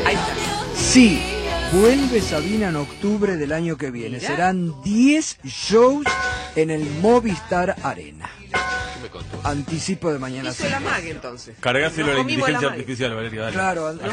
Ahí está. Sí, vuelve Sabina en octubre del año que viene. Mirá. Serán 10 shows en el Movistar Arena. ¿Qué me contó? Anticipo de mañana. Hizo la mague entonces. Cargáselo a Nos la comimos inteligencia mague. artificial, Valeria, dale. Claro,